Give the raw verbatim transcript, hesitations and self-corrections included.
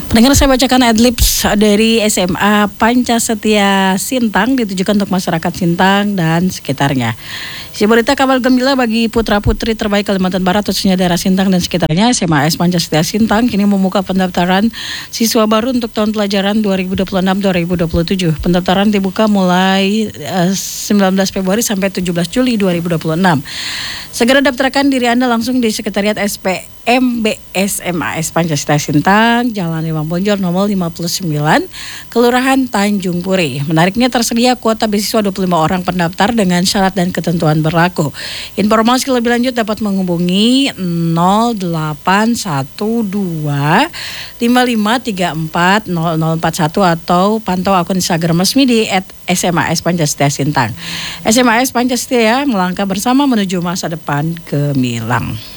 Pendengar, saya bacakan adlibs dari S M A Pancasetia Sintang ditujukan untuk masyarakat Sintang dan sekitarnya. Si berita kabar gembira bagi putra-putri terbaik Kalimantan Barat khususnya daerah Sintang dan sekitarnya. S M A S Pancasetia Sintang kini membuka pendaftaran siswa baru untuk tahun pelajaran dua ribu dua puluh enam dua ribu dua puluh tujuh. Pendaftaran dibuka mulai uh, sembilan belas Februari sampai tujuh belas Juli dua ribu dua puluh enam. Segera daftarkan diri Anda langsung di Sekretariat S P M B S M A S Pancasetia Sintang, Jalan Imam Bonjol nomor lima puluh sembilan, Kelurahan Tanjung Puri. Menariknya tersedia kuota beasiswa dua puluh lima orang pendaftar dengan syarat dan ketentuan berlaku. Informasi lebih lanjut dapat menghubungi nol delapan satu dua lima lima tiga empat nol nol empat satu atau pantau akun Instagram resmi di et S M A S Pancasetia Sintang. S M A S Pancasetia melangkah bersama menuju masa depan gemilang.